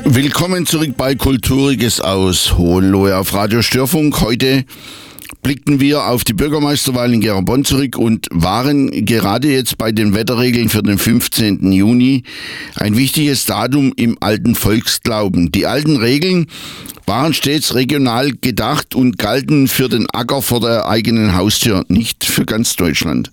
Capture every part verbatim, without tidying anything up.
Willkommen zurück bei Kulturiges aus Hohenlohe auf Radio Störfunk. Heute blickten wir auf die Bürgermeisterwahl in Gera Bonn zurück und waren gerade jetzt bei den Wetterregeln für den fünfzehnten Juni. Ein wichtiges Datum im alten Volksglauben. Die alten Regeln waren stets regional gedacht und galten für den Acker vor der eigenen Haustür, nicht für ganz Deutschland.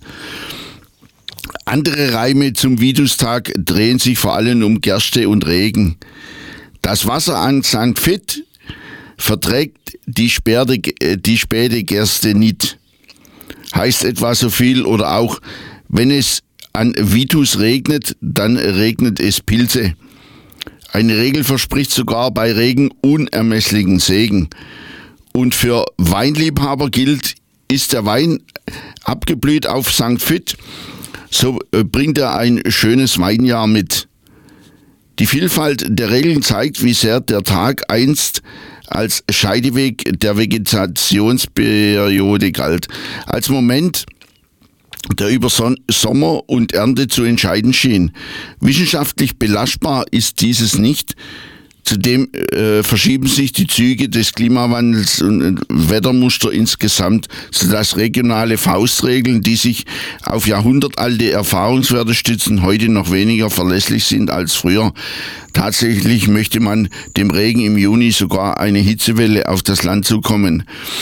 Andere Reime zum Vidustag drehen sich vor allem um Gerste und Regen. Das Wasser an Sankt Vith verträgt die späte, die späte Gerste nicht. Heißt etwa so viel oder auch, wenn es an Vitus regnet, dann regnet es Pilze. Eine Regel verspricht sogar bei Regen unermesslichen Segen. Und für Weinliebhaber gilt, ist der Wein abgeblüht auf Sankt Vith, so bringt er ein schönes Weinjahr mit. Die Vielfalt der Regeln zeigt, wie sehr der Tag einst als Scheideweg der Vegetationsperiode galt. Als Moment, der über Son- Sommer und Ernte zu entscheiden schien. Wissenschaftlich belastbar ist dieses nicht. Zudem äh, verschieben sich die Züge des Klimawandels und Wettermuster insgesamt, sodass regionale Faustregeln, die sich auf jahrhundertalte Erfahrungswerte stützen, heute noch weniger verlässlich sind als früher. Tatsächlich möchte man dem Regen im Juni sogar eine Hitzewelle auf das Land zukommen.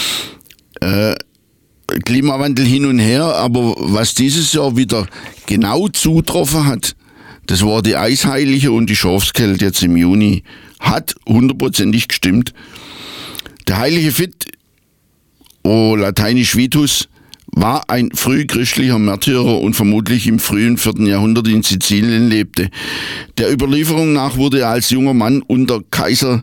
Äh, Klimawandel hin und her, aber was dieses Jahr wieder genau zugetroffen hat, das war die Eisheilige und die Schafskälte jetzt im Juni. Hat hundertprozentig gestimmt. Der heilige Vith, oh, lateinisch Vitus, war ein frühchristlicher Märtyrer und vermutlich im frühen vierten Jahrhundert in Sizilien lebte. Der Überlieferung nach wurde er als junger Mann unter Kaiser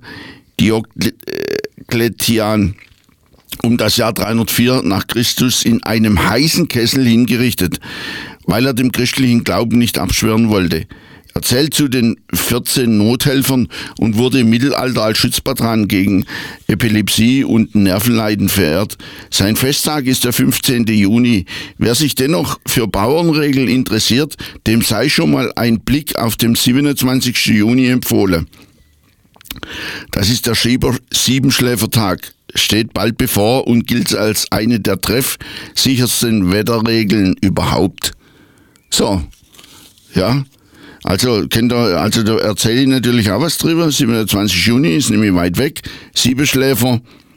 Diokletian um das Jahr dreihundertvier nach Christus in einem heißen Kessel hingerichtet, weil er dem christlichen Glauben nicht abschwören wollte. Er zählt zu den vierzehn Nothelfern und wurde im Mittelalter als Schutzpatron gegen Epilepsie und Nervenleiden verehrt. Sein Festtag ist der fünfzehnten Juni. Wer sich dennoch für Bauernregeln interessiert, dem sei schon mal ein Blick auf den siebenundzwanzigsten Juni empfohlen. Das ist der Schieber Siebenschläfertag. Steht bald bevor und gilt als eine der treffsichersten Wetterregeln überhaupt. So, ja, also, kennt ihr, also da erzähle ich natürlich auch was drüber. siebenundzwanzigsten Juni ist nämlich weit weg, Siebenschläfer.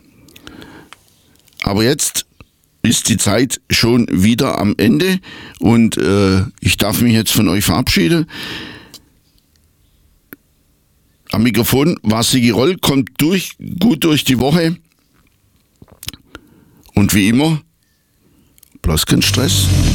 Aber jetzt ist die Zeit schon wieder am Ende und äh, ich darf mich jetzt von euch verabschieden. Am Mikrofon war Sigi Roll, kommt durch, gut durch die Woche. Und wie immer, bloß kein Stress.